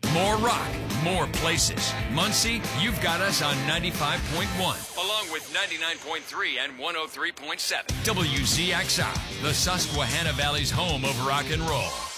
More rock, more places. Muncie, you've got us on 95.1, along with 99.3 and 103.7. WZXR, the Susquehanna Valley's home of rock and roll.